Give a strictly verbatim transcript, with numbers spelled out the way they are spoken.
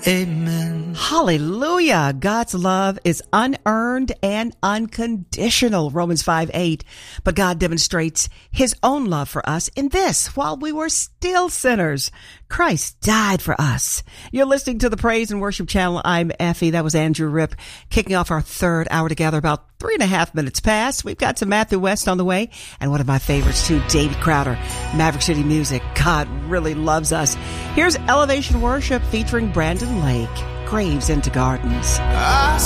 Amen. Hallelujah. God's love is unearned and unconditional. Romans five eight. But God demonstrates his own love for us in this: while we were still sinners, Christ died for us. You're listening to the Praise and Worship Channel. I'm Effie. That was Andrew Ripp, kicking off our third hour together about three and a half minutes past. We've got some Matthew West on the way, and one of my favorites too, David Crowder, Maverick City Music. God really loves us. Here's Elevation Worship featuring Brandon Lake, Graves into Gardens. I